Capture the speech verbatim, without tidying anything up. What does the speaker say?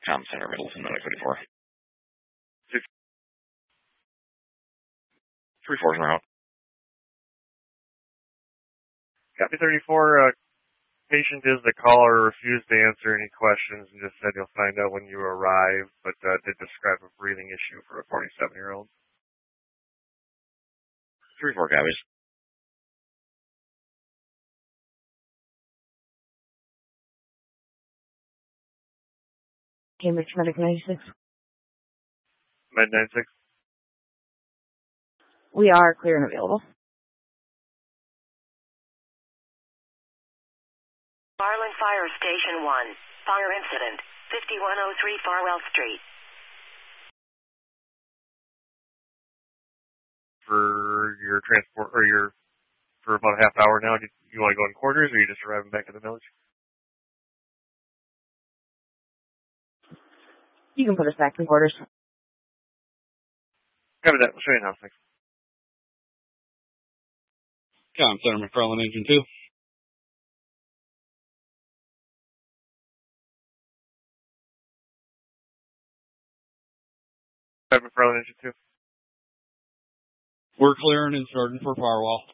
Com Center, Middleton, nine thirty-four. three fours are out. Copy thirty-four. Uh, patient is the caller, refused to answer any questions and just said he'll find out when you arrive, but uh, did describe a breathing issue for a forty-seven-year-old. three four copies. Cambridge Medic ninety-six. Med ninety-six. We are clear and available. Farland Fire Station one. Fire incident. fifty-one oh three Farwell Street. For your transport, or your, for about a half hour now, do you want to go in quarters, or are you just arriving back at the village? You can put us back in quarters. Cover that. We'll show you now. Thanks. Com Center, McFarland, Engine two. McFarland, Engine two. We're clearing and starting for firewall.